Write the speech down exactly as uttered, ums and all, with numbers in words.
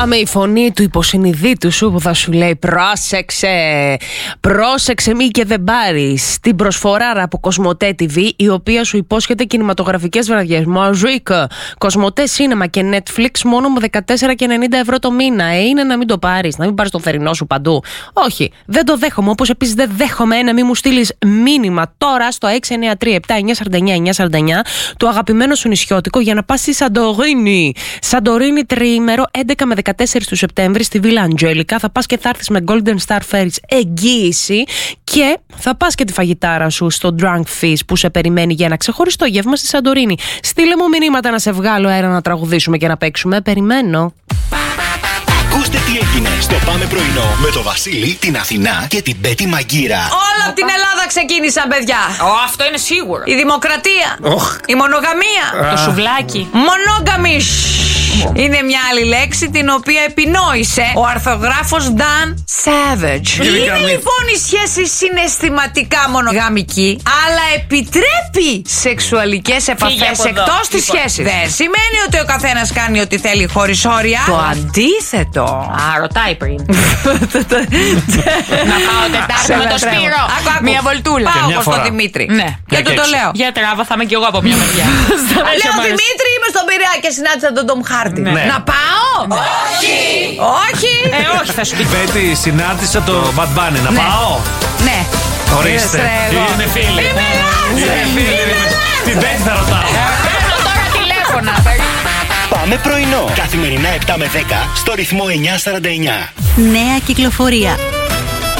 Πάμε, η φωνή του υποσυνειδήτου σου που θα σου λέει πρόσεξε, πρόσεξε μη και δεν πάρεις την προσφοράρα από Κοσμοτέ τι βι, η οποία σου υπόσχεται κινηματογραφικές βραδιές Μαζίκ, Κοσμοτέ Σίνεμα και Netflix μόνο με δεκατέσσερα και ενενήντα ευρώ το μήνα. Ε, είναι να μην το πάρεις, να μην πάρεις το θερινό σου παντού. Όχι, δεν το δέχομαι, όπως επίσης δεν δέχομαι να μην μου στείλεις μήνυμα τώρα στο έξι εννιά τρία επτά εννιά τέσσερα εννιά εννιά τέσσερα εννιά το αγαπημένο σου νησιώτικο για να πας στη Σαντορίνη. Σαντορίνη τριήμερο έντεκα με δεκατέσσερα του Σεπτέμβρη στη Βίλα Αντζέλικα. Θα πας και θα έρθεις με Golden Star Ferries εγγύηση και θα πας και τη φαγητάρα σου στο Drunk Fish που σε περιμένει για ένα ξεχωριστό γεύμα στη Σαντορίνη. Στείλε μου μηνύματα να σε βγάλω αέρα να τραγουδήσουμε και να παίξουμε. Περιμένω. Ακούστε τι έγινε στο Πάμε Πρωινό με το Βασίλη, την Αθηνά και την Πέτη Μαγκύρα. Όλα από την Ελλάδα ξεκίνησαν, παιδιά. Ω, αυτό είναι σίγουρο. Η δημοκρατία. Oh. Η μονογαμία. Το σουβλάκι. Μονόγαμις. Είναι μια άλλη λέξη την οποία επινόησε ο αρθογράφος Dan Savage. Είναι λοιπόν η σχέση συναισθηματικά μονογαμική, αλλά επιτρέπει σεξουαλικές επαφές εκτός της σχέσης. Δεν σημαίνει ότι ο καθένας κάνει ό,τι θέλει χωρίς όρια. Το αντίθετο. Α, ρωτάει πριν. Να πάω Τετάρτη με το Σπύρο. Μια βολτούλα. Πάω εγώ στον Δημήτρη. Ναι. Και του το λέω. Για τράβα, θα είμαι κι εγώ από μια μεριά. Λέω Δημήτρη, είμαι στον Πειραιά και συνάντησα τον Ντομ Χάρντι. Να πάω? Όχι! Όχι! Ε, όχι, θα σου πει. Πέτη, συνάντησα το Bad Bunny. Να πάω? Ναι. Ορίστε. Είναι φίλοι. Είναι φίλοι. Την Πέτη θα ρωτάω. Παίρνω τώρα τηλέφωνα. Πάμε πρωινό. Καθημερινά επτά με δέκα στο ρυθμό εννιά σαράντα εννιά. Νέα κυκλοφορία.